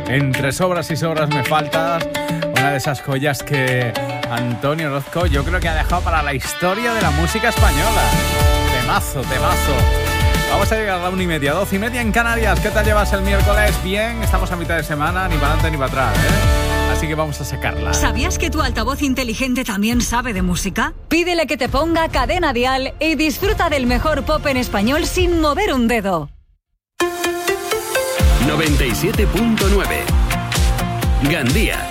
Entre sobras y sobras me faltas. Una de esas joyas que Antonio Orozco yo creo que ha dejado para la historia de la música española. Temazo. Vamos a llegar a la 1:30, 12:30 en Canarias. ¿Qué tal llevas el miércoles? Bien, estamos a mitad de semana, ni para adelante ni para atrás, Así que vamos a sacarla. ¿Sabías que tu altavoz inteligente también sabe de música? Pídele que te ponga Cadena Dial y disfruta del mejor pop en español sin mover un dedo. 97.9 Gandía.